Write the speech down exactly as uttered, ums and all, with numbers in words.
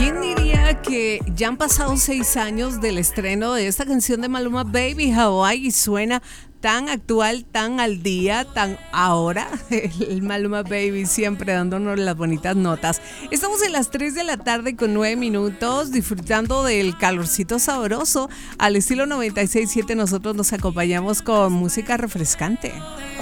¿Quién diría que ya han pasado seis años del estreno de esta canción de Maluma, Baby Hawaii, y suena tan actual, tan al día, tan ahora? El Maluma Baby siempre dándonos las bonitas notas. Estamos en las tres de la tarde con nueve minutos, disfrutando del calorcito sabroso. Al estilo noventa y seis punto siete nosotros nos acompañamos con música refrescante.